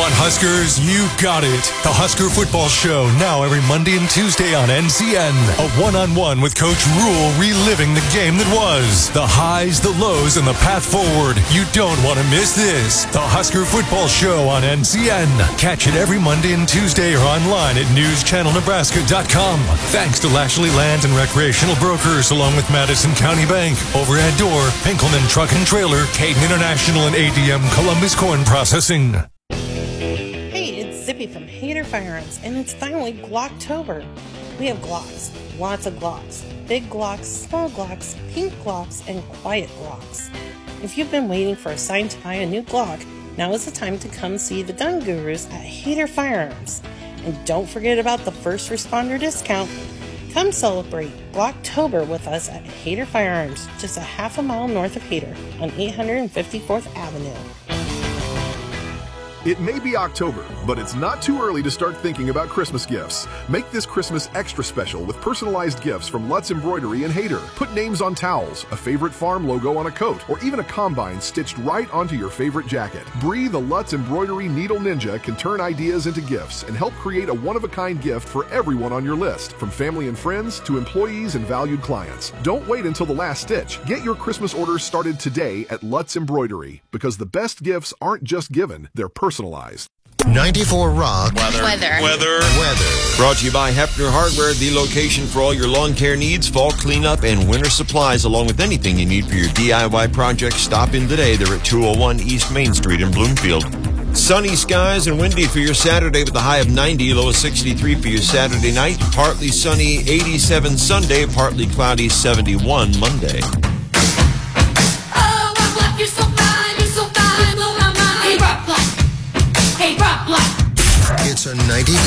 want Huskers? You got it. The Husker Football Show, now every Monday and Tuesday on NCN. A one-on-one with Coach Rule, reliving the game that was. The highs, the lows, and the path forward. You don't want to miss this. The Husker Football Show on NCN. Catch it every Monday and Tuesday or online at newschannelnebraska.com. Thanks to Lashley Land and Recreational Brokers, along with Madison County Bank, Overhead Door, Pinkelman Truck and Trailer, Caden International, and ADM Columbus Corn Processing. Hey, it's Zippy from Hader Firearms, and it's finally Glocktober. We have Glocks, lots of Glocks, big Glocks, small Glocks, pink Glocks, and quiet Glocks. If you've been waiting for a sign to buy a new Glock, now is the time to come see the gun gurus at Hader Firearms. And don't forget about the first responder discount. Come celebrate Glocktober with us at Hader Firearms, just a half a mile north of Hader on 854th Avenue. It may be October, but it's not too early to start thinking about Christmas gifts. Make this Christmas extra special with personalized gifts from Lutz Embroidery and Hader. Put names on towels, a favorite farm logo on a coat, or even a combine stitched right onto your favorite jacket. Bree, the Lutz Embroidery Needle Ninja, can turn ideas into gifts and help create a one-of-a-kind gift for everyone on your list, from family and friends to employees and valued clients. Don't wait until the last stitch. Get your Christmas orders started today at Lutz Embroidery, because the best gifts aren't just given, they're personalized. 94 Rock. Weather. Brought to you by Hefner Hardware, the location for all your lawn care needs, fall cleanup, and winter supplies, along with anything you need for your DIY project. Stop in today. They're at 201 East Main Street in Bloomfield. Sunny skies and windy for your Saturday with a high of 90, low of 63 for your Saturday night. Partly sunny, 87 Sunday, partly cloudy, 71 Monday. Oh, Rock Black, you're so fine, you're so fine, blow my mind. Hey, Rock Black. Hey, Rock Black.